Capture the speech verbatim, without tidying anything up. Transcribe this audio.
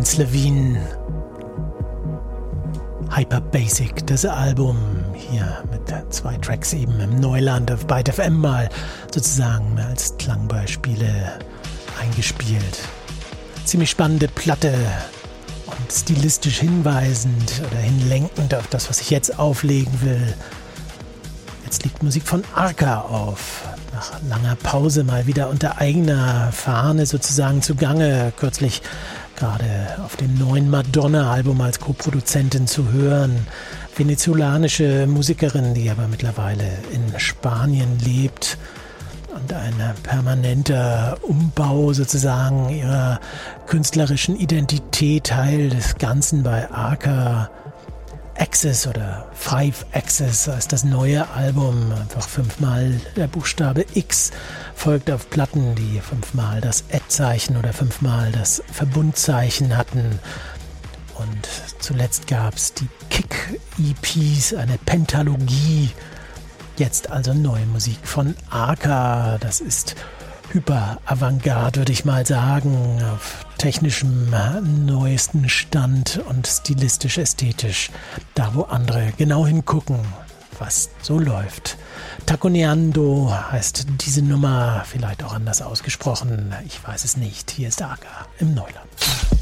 Vince Levine. Hyper Basic, das Album hier mit zwei Tracks eben im Neuland auf Byte F M mal sozusagen als Klangbeispiele eingespielt. Ziemlich spannende Platte und stilistisch hinweisend oder hinlenkend auf das, was ich jetzt auflegen will. Jetzt liegt Musik von Arca auf. Nach langer Pause mal wieder unter eigener Fahne sozusagen zugange. Kürzlich gerade auf dem neuen Madonna-Album als Co-Produzentin zu hören. Venezolanische Musikerin, die aber mittlerweile in Spanien lebt. Und ein permanenter Umbau sozusagen ihrer künstlerischen Identität, Teil des Ganzen bei Arca. Access oder Five Access heißt das neue Album. Einfach fünfmal der Buchstabe X folgt auf Platten, die fünfmal das Ad-Zeichen oder fünfmal das Verbundzeichen hatten. Und zuletzt gab es die Kick-E Ps, eine Pentalogie. Jetzt also neue Musik von Arca. Das ist Hyper-Avantgarde, würde ich mal sagen, auf technischem neuesten Stand und stilistisch ästhetisch, da wo andere genau hingucken, was so läuft. Taconeando heißt diese Nummer, vielleicht auch anders ausgesprochen, ich weiß es nicht. Hier ist Arca im Neuland.